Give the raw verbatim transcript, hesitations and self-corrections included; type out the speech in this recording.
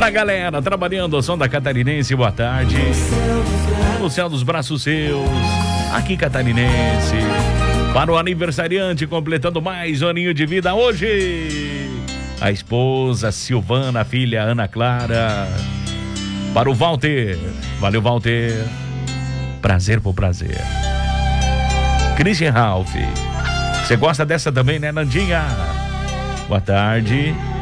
Pra galera trabalhando, o som da Catarinense, boa tarde. No céu dos braços seus, aqui Catarinense. Para o aniversariante, completando mais um aninho de vida hoje, a esposa Silvana, a filha Ana Clara. Para o Walter, valeu Walter, prazer por prazer. Christian Ralph, você gosta dessa também, né, Nandinha? Boa tarde.